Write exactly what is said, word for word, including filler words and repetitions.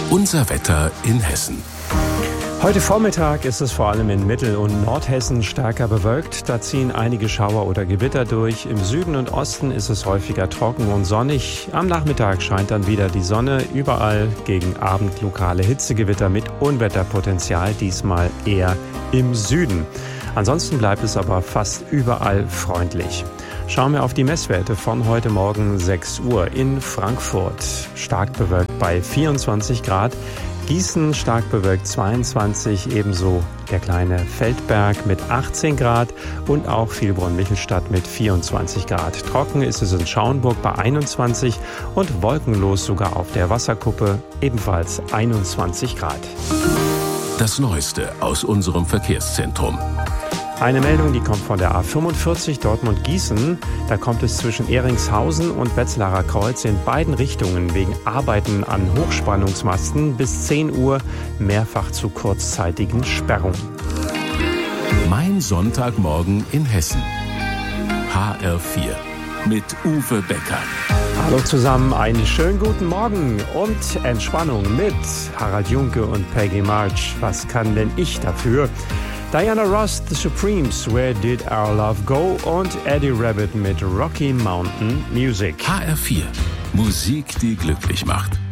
Unser Wetter in Hessen. Heute Vormittag ist es vor allem in Mittel- und Nordhessen stärker bewölkt. Da ziehen einige Schauer oder Gewitter durch. Im Süden und Osten ist es häufiger trocken und sonnig. Am Nachmittag scheint dann wieder die Sonne. Überall gegen Abend lokale Hitzegewitter mit Unwetterpotenzial, diesmal eher im Süden. Ansonsten bleibt es aber fast überall freundlich. Schauen wir auf die Messwerte von heute Morgen sechs Uhr in Frankfurt. Stark bewölkt bei vierundzwanzig Grad. Gießen stark bewölkt zweiundzwanzig, ebenso der kleine Feldberg mit achtzehn Grad und auch Vilbronn-Michelstadt mit vierundzwanzig Grad. Trocken ist es in Schauenburg bei einundzwanzig und wolkenlos sogar auf der Wasserkuppe, ebenfalls einundzwanzig Grad. Das Neueste aus unserem Verkehrszentrum. Eine Meldung, die kommt von der A fünfundvierzig Dortmund-Gießen. Da kommt es zwischen Ehringshausen und Wetzlarer Kreuz in beiden Richtungen wegen Arbeiten an Hochspannungsmasten bis zehn Uhr mehrfach zu kurzzeitigen Sperrungen. Mein Sonntagmorgen in Hessen. H R vier mit Uwe Becker. Hallo zusammen, einen schönen guten Morgen und Entspannung mit Harald Junke und Peggy March. Was kann denn ich dafür? Diana Ross, The Supremes, Where Did Our Love Go? Und Eddie Rabbitt mit Rocky Mountain Music. H R vier. Musik, die glücklich macht.